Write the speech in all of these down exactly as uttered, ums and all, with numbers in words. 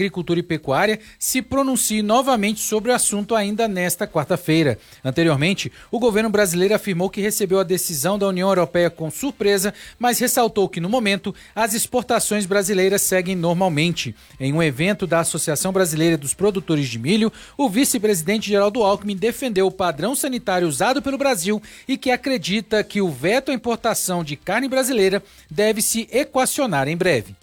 Agricultura e Pecuária se pronuncie novamente sobre o assunto ainda nesta quarta-feira. Anteriormente, o governo brasileiro afirmou que recebeu a decisão da União Europeia com surpresa, mas ressaltou que, no momento, as exportações brasileiras seguem normalmente. Em um evento da Associação Brasileira dos Produtores de Milho, o vice-presidente Geraldo Alckmin defendeu o padrão sanitário usado pelo Brasil e que acredita que o veto à importação de carne brasileira deve se equacionar em breve.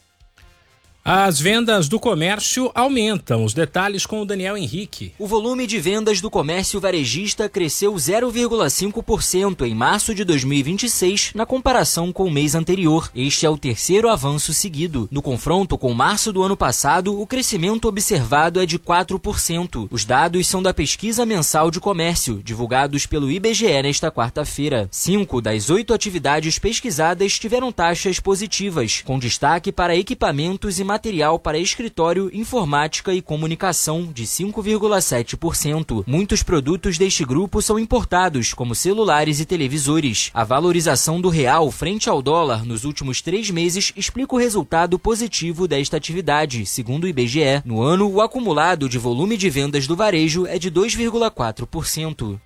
As vendas do comércio aumentam. Os detalhes com o Daniel Henrique. O volume de vendas do comércio varejista cresceu zero vírgula cinco por cento em março de dois mil e vinte e seis, na comparação com o mês anterior. Este é o terceiro avanço seguido. No confronto com março do ano passado, o crescimento observado é de quatro por cento. Os dados são da pesquisa mensal de comércio, divulgados pelo I B G E nesta quarta-feira. Cinco das oito atividades pesquisadas tiveram taxas positivas, com destaque para equipamentos e materiais material para escritório, informática e comunicação, de cinco vírgula sete por cento. Muitos produtos deste grupo são importados, como celulares e televisores. A valorização do real frente ao dólar nos últimos três meses explica o resultado positivo desta atividade, segundo o I B G E. No ano, o acumulado de volume de vendas do varejo é de dois vírgula quatro por cento.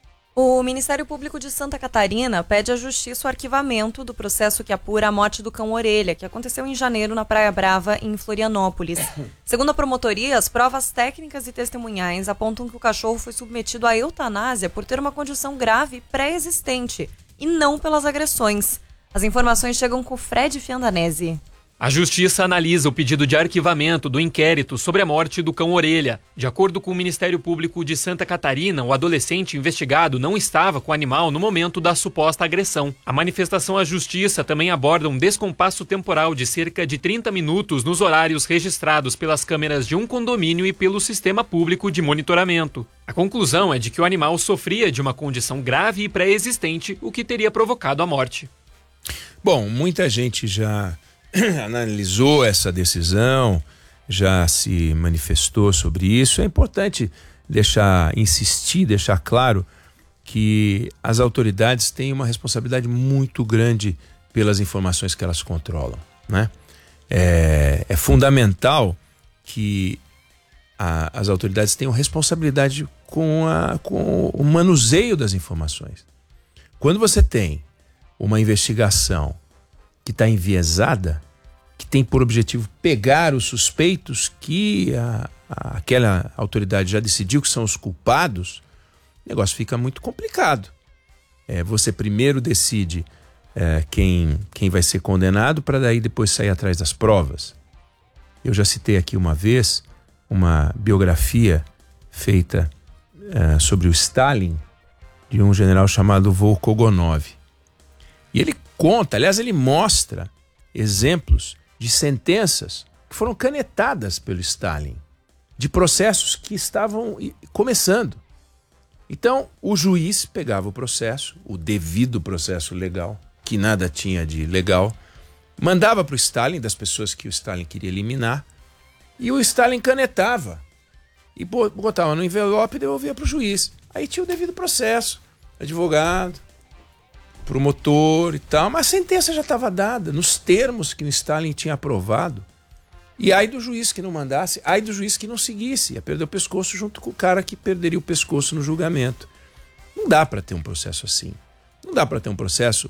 O Ministério Público de Santa Catarina pede à Justiça o arquivamento do processo que apura a morte do cão Orelha, que aconteceu em janeiro na Praia Brava, em Florianópolis. Segundo a promotoria, as provas técnicas e testemunhais apontam que o cachorro foi submetido à eutanásia por ter uma condição grave pré-existente e não pelas agressões. As informações chegam com Fred Fiandanese. A Justiça analisa o pedido de arquivamento do inquérito sobre a morte do cão Orelha. De acordo com o Ministério Público de Santa Catarina, o adolescente investigado não estava com o animal no momento da suposta agressão. A manifestação à Justiça também aborda um descompasso temporal de cerca de trinta minutos nos horários registrados pelas câmeras de um condomínio e pelo sistema público de monitoramento. A conclusão é de que o animal sofria de uma condição grave e pré-existente, o que teria provocado a morte. Bom, muita gente já analisou essa decisão, já se manifestou sobre isso. É importante deixar, insistir, deixar claro que as autoridades têm uma responsabilidade muito grande pelas informações que elas controlam, né? É, é fundamental que a, as autoridades tenham responsabilidade com, a, com o manuseio das informações. Quando você tem uma investigação que está enviesada, que tem por objetivo pegar os suspeitos que a, a, aquela autoridade já decidiu que são os culpados, o negócio fica muito complicado. É, você primeiro decide é, quem, quem vai ser condenado para daí depois sair atrás das provas. Eu já citei aqui uma vez uma biografia feita é, sobre o Stalin, de um general chamado Volkogonov. E ele conta, aliás, ele mostra exemplos de sentenças que foram canetadas pelo Stalin, de processos que estavam começando. Então, o juiz pegava o processo, o devido processo legal, que nada tinha de legal, mandava para o Stalin, das pessoas que o Stalin queria eliminar, e o Stalin canetava, e botava no envelope e devolvia para o juiz. Aí tinha o devido processo, advogado, promotor e tal, mas a sentença já estava dada, nos termos que o Stalin tinha aprovado. E ai do juiz que não mandasse, ai do juiz que não seguisse, ia perder o pescoço junto com o cara que perderia o pescoço no julgamento. Não dá para ter um processo assim. Não dá para ter um processo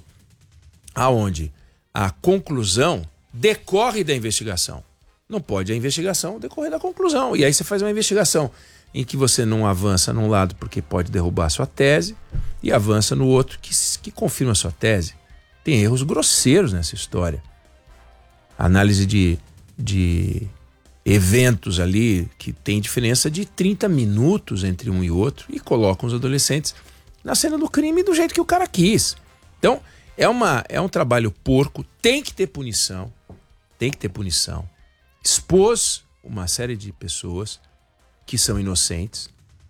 aonde a conclusão decorre da investigação. Não pode a investigação decorrer da conclusão. E aí você faz uma investigação em que você não avança num lado porque pode derrubar a sua tese e avança no outro que, que confirma a sua tese. Tem erros grosseiros nessa história. Análise de, de eventos ali que tem diferença de trinta minutos entre um e outro e colocam os adolescentes na cena do crime do jeito que o cara quis. Então, é, uma, é um trabalho porco, tem que ter punição, tem que ter punição. Expôs uma série de pessoas que são inocentes.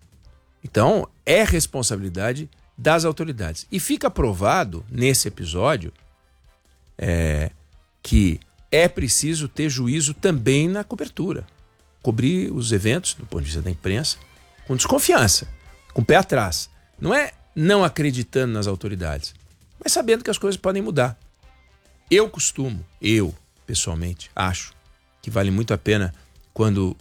Então, é responsabilidade das autoridades. E fica provado, nesse episódio, é, que é preciso ter juízo também na cobertura. Cobrir os eventos, do ponto de vista da imprensa, com desconfiança, com o pé atrás. Não é não acreditando nas autoridades, mas sabendo que as coisas podem mudar. Eu costumo, eu, pessoalmente, acho que vale muito a pena quando